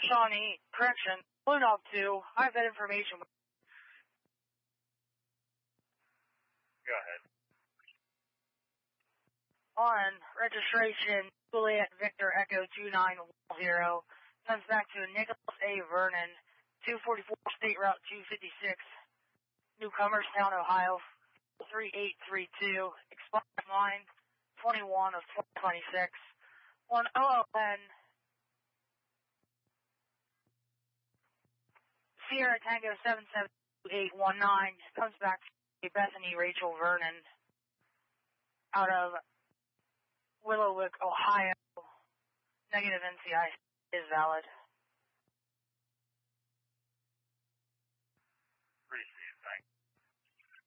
Shawnee, correction, Blue Dog 2, I have that information. Go ahead. On registration, Juliet Victor Echo 2910, comes back to Nicholas A. Vernon, 244 State Route 256, Newcomerstown, Ohio, 3832, expired line 21 of 2026, on OLN, Sierra Tango 772819, comes back to Bethany Rachel Vernon, out of Willowwick, Ohio. Negative NCI is valid.